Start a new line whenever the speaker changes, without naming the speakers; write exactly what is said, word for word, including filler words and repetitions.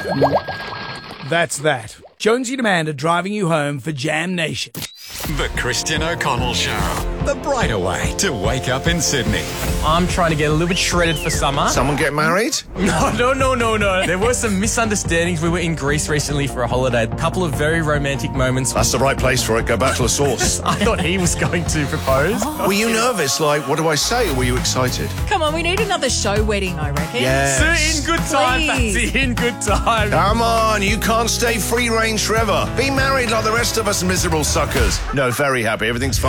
That's that. Jonesy and Amanda driving you home for Jam Nation.
The Christian O'Connell Show. The brighter way to wake up in Sydney.
I'm trying to get a little bit shredded for summer.
Someone get married?
No, no, no, no, no. There were some misunderstandings. We were in Greece recently for a holiday. A couple of very romantic moments.
That's the right place for it. Go back to the source.
I thought he was going to propose.
Were you nervous? Like, what do I say? Or were you excited?
Come on, we need another show wedding, I reckon.
Yes.
In good time,
Please.
Patsy. In good time.
Come on, you can't stay free range forever. Be married like the rest of us miserable suckers. No, very happy. Everything's fine.